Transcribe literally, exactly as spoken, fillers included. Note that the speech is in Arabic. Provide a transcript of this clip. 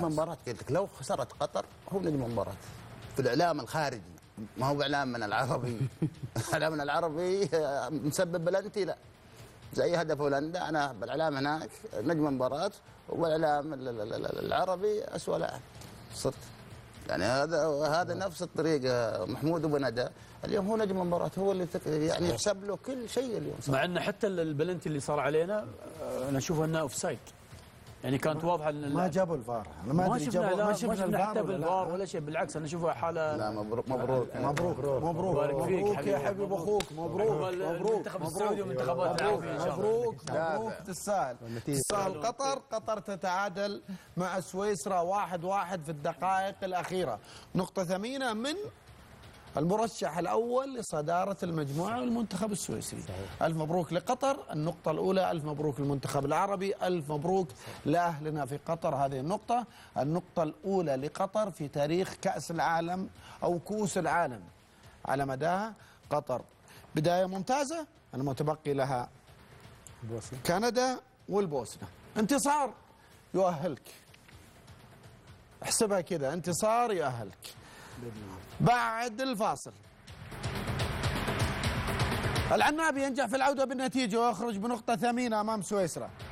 المباراة قلت لك لو خسرت قطر هو نجم المباراة في الإعلام الخارجي، ما هو إعلام من العربي. إعلام من العربي مسبب بلنتي لا زي هدف هولندا، أنا بالإعلام هناك نجم المباراة، والإعلام العربي أسوأ لاعب صرت. يعني هذا هذا نفس الطريقة. محمود أبو ندى اليوم هو نجم المباراة، هو اللي يعني يحسب له كل شيء اليوم صح. مع أن حتى البلنتي اللي صار علينا أنا أشوفها أنها أوف سايد، يعني كانت واضحه ان ما جابوا الفار. انا ما ادري جابوا ما شفنا الفار حتى بالفار ولا شيء، بالعكس انا اشوفها حاله. لا مبروك مبروك مبروك مبروك مبروك يا حبيب اخوك. مبروك مبروك المنتخب السعودي ومنتخبات العربيه ان شاء الله. مبروك مبروك. تستاهل تستاهل. قطر قطر تتعادل مع سويسرا واحد واحد في الدقائق الاخيره، نقطه ثمينه من المرشح الأول لصدارة المجموعة والمنتخب السويسري. ألف مبروك لقطر النقطة الأولى، ألف مبروك للمنتخب العربي، ألف مبروك لأهلنا في قطر هذه النقطة، النقطة الأولى لقطر في تاريخ كأس العالم أو كؤوس العالم على مداها. قطر بداية ممتازة، المتبقي لها كندا والبوسنة. انتصار يؤهلك، احسبها كذا، انتصار يؤهلك. بعد الفاصل العنابي ينجح في العودة بالنتيجة ويخرج بنقطة ثمينة أمام سويسرا.